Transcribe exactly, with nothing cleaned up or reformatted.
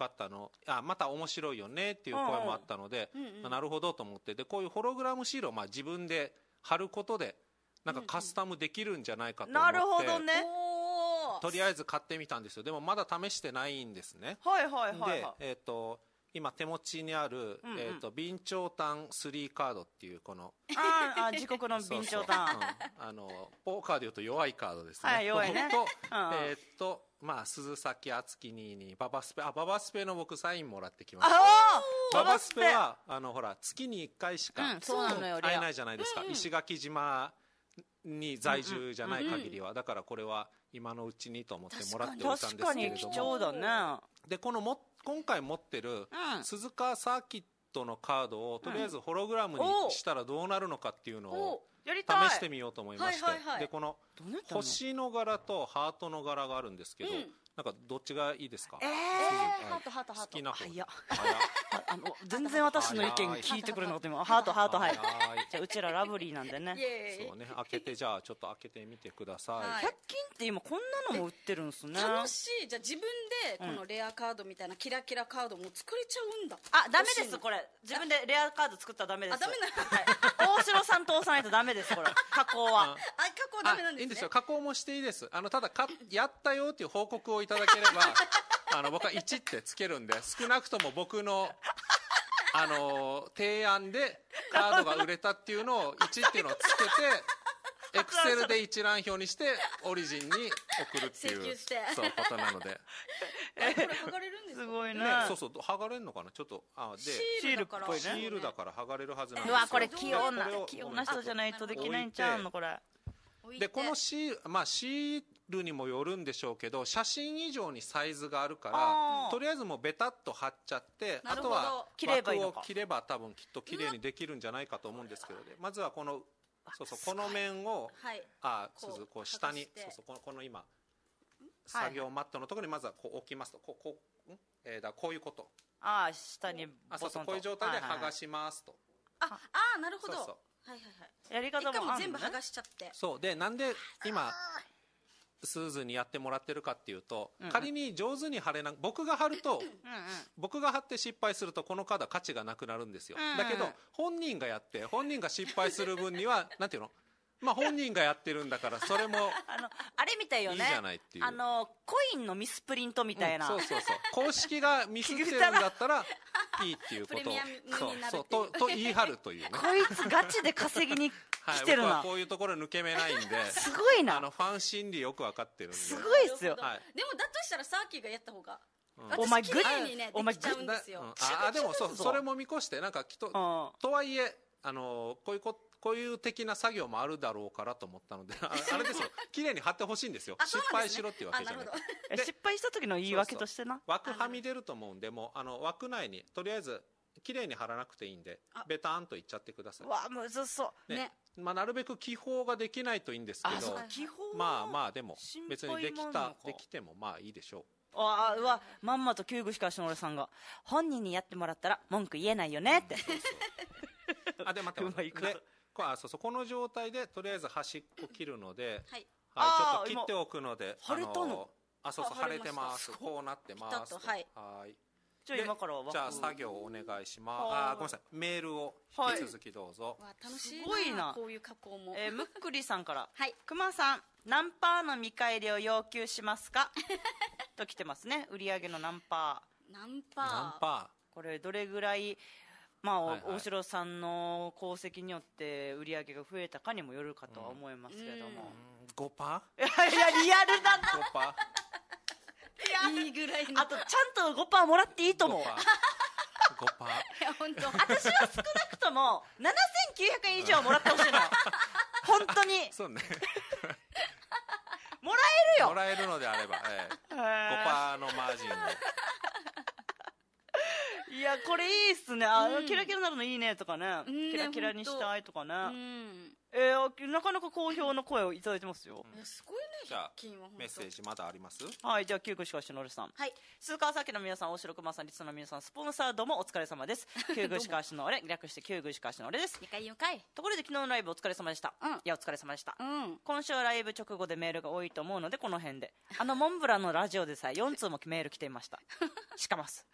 かったの、あまた面白いよねっていう声もあったので、 うんうんまあなるほどと思って、でこういうホログラムシールをまあ自分で貼ることでなんかカスタムできるんじゃないかと思って、 なるほどね。 おーとりあえず買ってみたんですよ。でもまだ試してないんですね。 はいはいはいではい、 えっ、と今手持ちにある、 うんうんえー、と備長炭スリーカードっていうこのあーあー自国の備長炭。 そうそううんあのポーカーでいうと弱いカードですね、 はい弱いねと、 うんうんえーっとまあ鈴崎敦樹ににババスペあババスペの僕サインもらってきました。 あババスペはあのほら月にいっかいしか、 うんそうなのよ会えないじゃないですか、石垣島に在住じゃない限りは、だからこれは今のうちにと思ってもらっておいたん確ですかに貴けれども、 重だね。 でこのも今回持ってるうん鈴鹿サーキットのカードをとりあえずホログラムにしたらどうなるのかっていうのをやりたい。 試してみようと思いまして、 はいはいはいでこのどうなったの星の柄とハートの柄があるんですけど、 うんなんかどっちがいいですか？ えー鈴ハートハートハート好きな方。 早っ早っああの全然私の意見聞いてくれなくてもハートハートはい。 早いじゃあうちらラブリーなんでねイ。エーイそうね、開けてじゃあちょっと開けてみてください。 はいひゃく均って今こんなのも売ってるんすね。 楽しい。じゃあ自分でこのレアカードみたいなキラキラカードも作れちゃうんだ。 あ、ダメで欲しいのすこれ。自分でレアカード作ったらダメです。 あダメなのはい。大城さん通さないとダメですこれ。加工は。 あ加工ダメなんですね。 あいいんですよ、加工もしていいです。あのただかやったよっていう報告をいただければあの僕はいちってつけるんで、少なくとも僕のあの提案でカードが売れたっていうのをいちっていうのをつけてエクセルで一覧表にしてオリジンに送るっていう請求してそうことなので、 あこれ剥がれるんですか？ すごいね。 ね、そうそう剥がれるのかなちょっとあでシールだから。 シールっぽいねシールだから剥がれるはずなんですよ。 うわこれ器用なでこれを器用な人じゃないとできないんちゃうのこれ。 置いてでこのシール、まあ、シールにもよるんでしょうけど写真以上にサイズがあるかあーらとりあえずもうベタっと貼っちゃってなるほどあとは切ればいいのか枠を切れば多分きっと綺麗にできるんじゃないかと思うんですけど、ね、まずはこのそうそうこの面をはいあこう鈴こう下に剥がしてそうそうこのこの今作業マットのところにまずはこう置きますとこうこう、んえー、だこういうことああ下にボあそうトンと。 そうこういう状態で剥がし。 しますと。 ああなるほど。 そうそうはいはいはい。 やり方一回ももあるのね全部剥が。しちゃって。 そうでなんで今スーズにやってもらってるかっていうと、 うんうん仮に上手に貼れな僕が貼るとうんうん。 僕が貼って失敗するとこのカードは価値がなくなるんですよ、 うんうんだけど本人がやって本人が失敗する分にはなんていうのまあ本人がやってるんだからそれもあのあれみたいよね。 いいじゃないっていうあのコインのミスプリントみたいな。 うんそうそうそう公式がミスってるんだったらいいっていうことをプレミアムになるっていうそうそうとと言い張るというねこいつガチで稼ぎにはい、 来てるな。 僕はこういうところ抜け目ないんですごいなあのファン心理よく分かってるんですごいっすよ。 はいでもだとしたらサーキーがやった方が、 んお前私綺麗にねお前できちゃうんですよ。 うんああでもそうそれも見越してなんかきっと、 んとはいえあのこういうここういう的な作業もあるだろうからと思ったのでああれですよ綺麗に貼ってほしいんですよあそう失なんですね敗しろっていうわけじゃないあなるほえ失敗した時の言い訳としてな。 枠はみ出ると思うんでもうあの枠内にとりあえず綺麗に貼らなくていいんであベターンといっちゃってください、 わむずそう。 ねねまあ、なるべく気泡ができないといいんですけあそうど基本はまあまあでも心配別にできもあんのかたできてもまあいいでしょうああうわまんまと旧具しかしの俺さんが本人にやってもらったら文句言えないよねって。 あで待って待ってうまいことでこあそうそうこの状態でとりあえず端っこ切るので、 はいあーはい、ちょっと切っておくので今腫れたののあそうそうあ腫れ腫れてますましたこうなってますピタッとはいはいじゃあ今からはでじゃあ作業お願いしますはいあごめんなさいメールを引き続きどうぞ、 わ楽しいなすごいなこういう加工も、 えー、むっくりさんからはいくまさん何パーの見返りを要求しますかと来てますね。売上の何パー何パー何パこれどれぐらいまあ、 はいはい大城さんの功績によって売り上げが増えたかにもよるかとは思いますけれども、 ー ごパいやいやリアルだなー ?ご パいいぐらいのあとちゃんと ごパーセント もらっていいとー思う。 ごパーごパーいや本当私は少なくともななせんきゅうひゃくえん以上もらってほしいの本当にそうねもらえるよもらえるのであれば、ええ、ごパーのマージンをいやこれいいっすねあ、 うんキラキラなるのいいねとかね、 んキラキラにしたいとかね、 うんえー、なかなか好評の声をいただいてますよ、 いやすごいねじゃあひゃく均は本当メッセージまだありますはいじゃあ旧具しかしのるさんはい鈴川咲の皆さん大城熊さんリスナーの皆さんスポンサーどうもお疲れ様です旧具しかしの俺略して旧具しかしの俺です二回言うかいところで昨日のライブお疲れ様でした、 うんいやお疲れ様でした、 うん今週はライブ直後でメールが多いと思うのでこの辺であのモンブランのラジオでさえよん通もメール来ていましたしかます